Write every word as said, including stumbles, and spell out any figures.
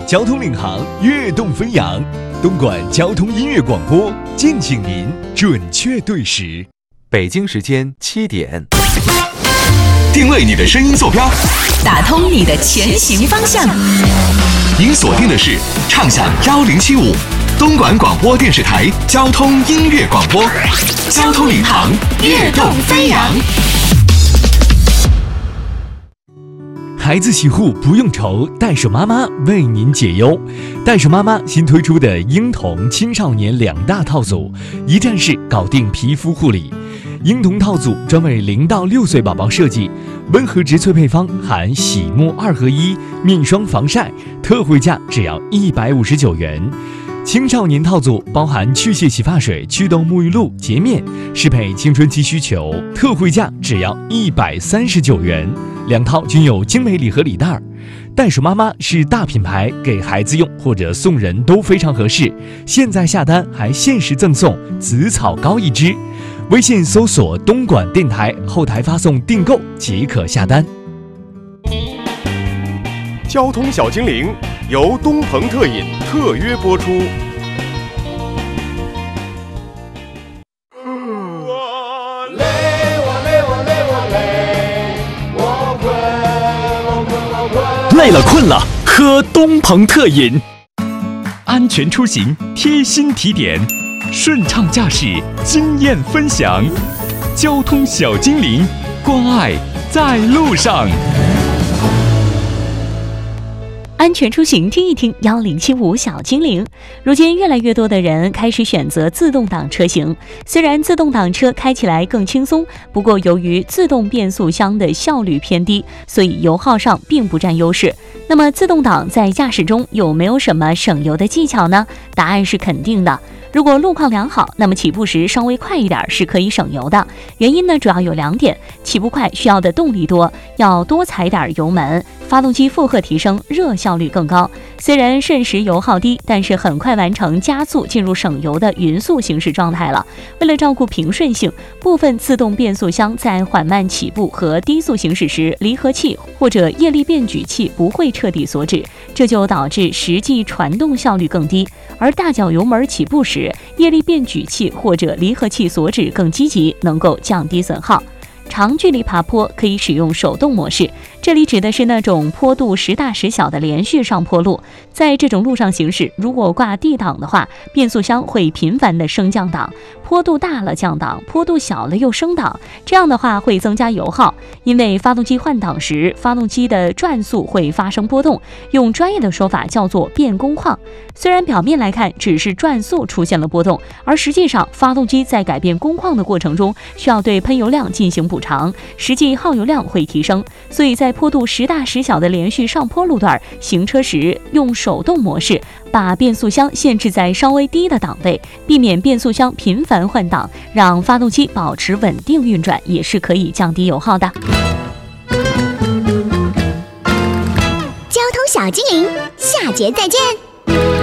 交通领航，跃动飞扬。东莞交通音乐广播，敬请您准确对时。 北京时间七点， 定位你的声音坐标， 打通你的前行方向。 您锁定的是畅享幺零七五，东莞广播电视台交通音乐广播，交通领航，跃动飞扬。 孩子洗护不用愁，袋鼠妈妈为您解忧。袋鼠妈妈新推出的婴童青少年两大套组，一站式搞定皮肤护理。婴童套组专为零到六岁宝宝设计，温和植萃配方含洗沐二合一、面霜防晒，特惠价只要一百五十九元。青少年套组包含去屑洗发水、祛痘沐浴露、洁面，适配青春期需求，特惠价只要一百三十九元。两套均有精美礼盒礼袋。袋鼠妈妈是大品牌，给孩子用或者送人都非常合适。现在下单还限时赠送紫草膏一支。微信搜索东莞电台，后台发送订购即可下单。 交通小精灵由东鹏特饮特约播出。 累了困了，喝东鹏特饮。安全出行贴心提点，顺畅驾驶经验分享，交通小精灵，关爱在路上。 安全出行，听一听幺零七五小精灵。如今越来越多的人开始选择自动挡车型，虽然自动挡车开起来更轻松，不过由于自动变速箱的效率偏低，所以油耗上并不占优势。那么自动挡在驾驶中有没有什么省油的技巧呢？答案是肯定的。如果路况良好，那么起步时稍微快一点是可以省油的。原因呢主要有两点：起步快需要的动力多，要多踩点油门，发动机负荷提升，热效率更高。虽然瞬时油耗低，但是很快完成加速进入省油的匀速行驶状态了。为了照顾平顺性，部分自动变速箱在缓慢起步和低速行驶时，离合器或者液力变矩器不会彻底锁止，这就导致实际传动效率更低。而大脚油门起步时，液力变矩器或者离合器锁止更积极，能够降低损耗。长距离爬坡可以使用手动模式，这里指的是那种坡度时大时小的连续上坡路。在这种路上行驶，如果挂 D 档的话，变速箱会频繁的升降档，坡度大了降档，坡度小了又升档，这样的话会增加油耗。因为发动机换挡时，发动机的转速会发生波动，用专业的说法叫做变工况。虽然表面来看只是转速出现了波动，而实际上发动机在改变工况的过程中，需要对喷油量进行补偿，实际耗油量会提升。所以在坡度时大时小的连续上坡路段行车时，用手动模式把变速箱限制在稍微低的档位，避免变速箱频繁换挡，让发动机保持稳定运转，也是可以降低油耗的。 交通小精灵，下节再见。